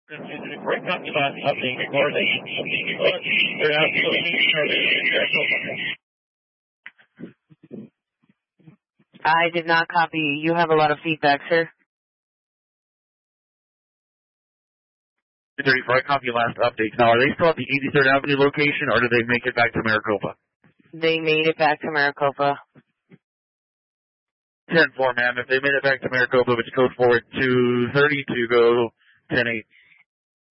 Right up to last update recording. They're absolutely I did not copy. You have a lot of feedback, sir. 34, I copy last updates. Now, are they still at the 83rd Avenue location, or did they make it back to Maricopa? They made it back to Maricopa. 10-4, ma'am. If they made it back to Maricopa, it's code forward 230 to go 10-8.